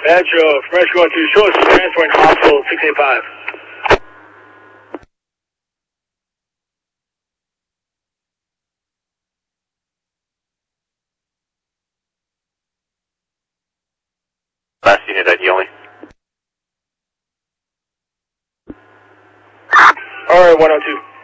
Metro, fresh going to short, transferring to hospital 685. Last unit ID only. Alright, 102.